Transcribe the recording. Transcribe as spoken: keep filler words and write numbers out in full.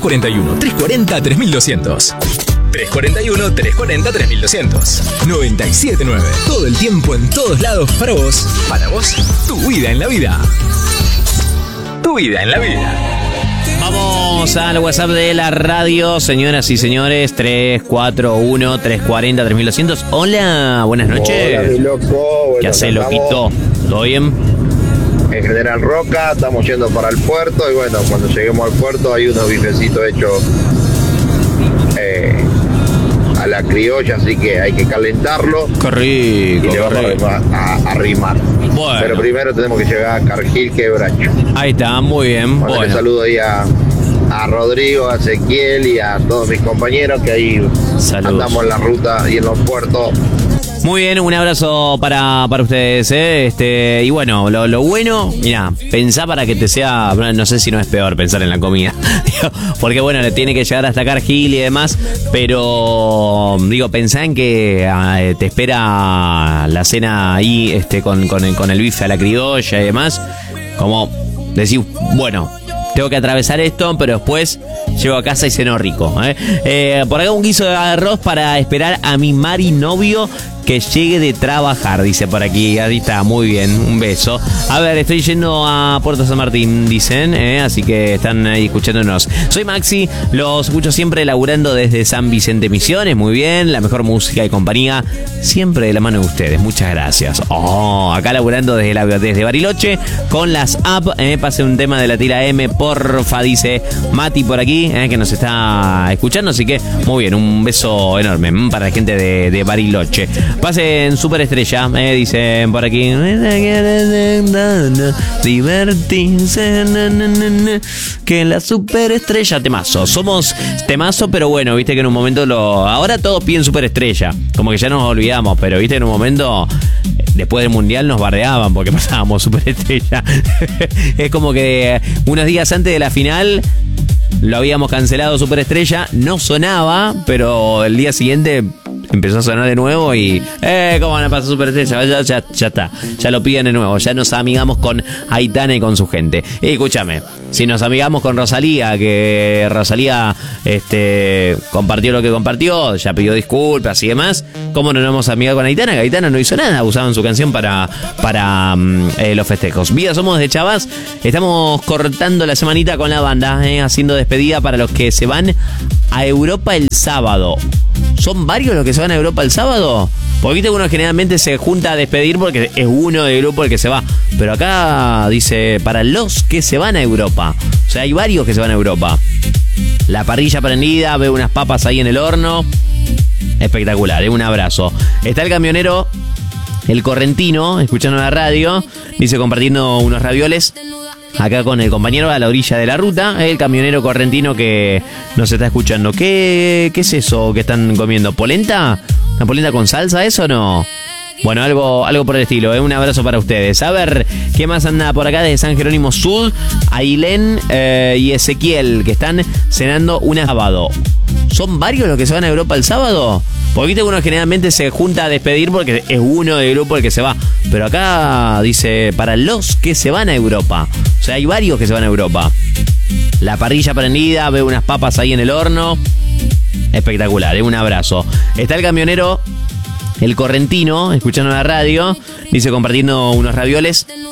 cuatro uno, tres cuatro cero, tres mil doscientos. tres cuatro uno, tres cuatro cero, tres mil doscientos. noventa y siete nueve. Todo el tiempo, en todos lados, para vos. Para vos, tu vida en la vida. Tu vida en la vida. Vamos al WhatsApp de la radio, señoras y señores, tres cuatro uno, tres cuatro cero, tres mil doscientos. Hola, buenas noches. Hola, mi loco. Bueno, ¿Qué hace, loquito? ¿Todo bien? En General Roca, estamos yendo para el puerto y bueno, cuando lleguemos al puerto hay unos bifecitos hechos eh, a la criolla, así que hay que calentarlo. Qué rico, y le vamos rico. a, a, a arrimar. Bueno. Pero primero tenemos que llegar a Cargill, Quebracho. Ahí está, muy bien. Bueno, Bueno. le saludo ahí a, a Rodrigo, a Ezequiel y a todos mis compañeros que ahí Saludos. andamos en la ruta y en los puertos. Muy bien, un abrazo para, para ustedes, ¿eh? Este, y bueno, lo, lo bueno, mira, pensá para que te sea, no sé si no es peor pensar en la comida, porque bueno, le tiene que llegar hasta Cargill y demás, pero digo, pensá en que eh, te espera la cena ahí, este, con, con, el, con el bife a la criolla y demás, como decir, bueno, tengo que atravesar esto, pero después llego a casa y ceno rico, ¿eh? Eh, por acá un guiso de arroz para esperar a mi Mari novio que llegue de trabajar, dice por aquí. Ahí está, muy bien, un beso. A ver, estoy yendo a Puerto San Martín, dicen, ¿eh? Así que están ahí escuchándonos. Soy Maxi, los escucho siempre laburando desde San Vicente Misiones, muy bien, la mejor música y compañía, siempre de la mano de ustedes, muchas gracias. Oh, acá laburando desde, la, desde Bariloche, con las apps, ¿eh? Pase un tema de la tira M, porfa, dice Mati por aquí, ¿eh? Que nos está escuchando, así que muy bien, un beso enorme para la gente de, de Bariloche. Pasen Superestrella, eh, dicen por aquí. Divertirse, na, na, na, na, que la Superestrella, temazo. Somos temazo, pero bueno, viste que en un momento lo. Ahora todos piden Superestrella. Como que ya nos olvidamos, pero viste en un momento. Después del mundial nos bardeaban porque pasábamos Superestrella. Es como que unos días antes de la final lo habíamos cancelado Superestrella, no sonaba, pero el día siguiente empezó a sonar de nuevo y eh, ¿cómo van a pasar Superestrella? Ya, ya, ya está, ya lo piden de nuevo, ya nos amigamos con Aitana y con su gente. Y escúchame, si nos amigamos con Rosalía, que Rosalía este, compartió lo que compartió, ya pidió disculpas y demás, ¿cómo no nos hemos amigado con Aitana? Que Aitana no hizo nada, usaban su canción para, para um, eh, los festejos. Vida Somos de Chavas, estamos cortando la semanita con la banda, eh, haciendo despedida para los que se van a Europa el sábado. ¿Son varios los que se van a Europa el sábado? Porque viste que uno generalmente se junta a despedir porque es uno del grupo el que se va. Pero acá dice, para los que se van a Europa. O sea, hay varios que se van a Europa. La parrilla prendida, veo unas papas ahí en el horno. Espectacular, ¿eh? Un abrazo. Está el camionero, el correntino, escuchando la radio. Dice, compartiendo unos ravioles acá con el compañero a la orilla de la ruta, el camionero correntino que nos está escuchando. ¿Qué, qué es eso que están comiendo? ¿Polenta? ¿Una polenta con salsa eso o no? Bueno, algo, algo por el estilo, ¿eh? Un abrazo para ustedes. A ver, ¿qué más anda por acá desde San Jerónimo Sur? Ailén eh, y Ezequiel, que están cenando un sábado. ¿Son varios los que se van a Europa el sábado? Porque viste que uno generalmente se junta a despedir porque es uno del grupo el que se va. Pero acá dice, para los que se van a Europa. O sea, hay varios que se van a Europa. La parrilla prendida, veo unas papas ahí en el horno. Espectacular, ¿eh? Un abrazo. Está el camionero, el correntino, escuchando la radio. Dice, compartiendo unos ravioles